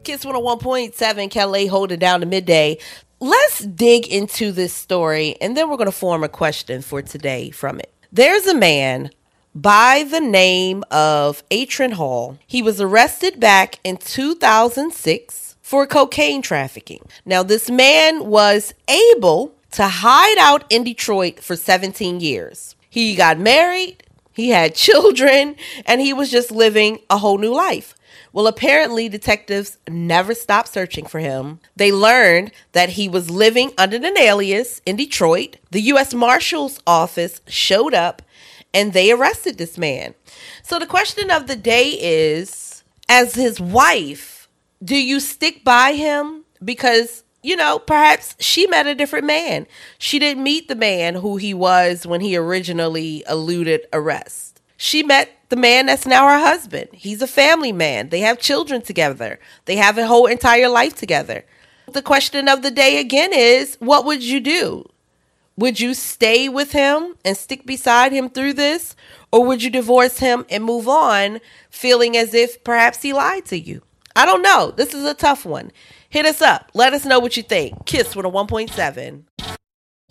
Kiss 101.7, Kelly holding down to midday. Let's dig into this story, and then we're going to form a question for today from it. There's a man by the name of Atron Hall. He was arrested back in 2006 for cocaine trafficking. Now, this man was able to hide out in Detroit for 17 years. He got married, he had children, and he was just living a whole new life. Well, apparently detectives never stopped searching for him. They learned that he was living under an alias in Detroit. The U.S. Marshal's office showed up and they arrested this man. So the question of the day is, as his wife, do you stick by him? Because, perhaps she met a different man. She didn't meet the man who he was when he originally eluded arrest. She met the man that's now her husband. He's a family man. They have children together. They have a whole entire life together. The question of the day again is, what would you do? Would you stay with him and stick beside him through this? Or would you divorce him and move on, feeling as if perhaps he lied to you? I don't know. This is a tough one. Hit us up. Let us know what you think. Kiss 101.7.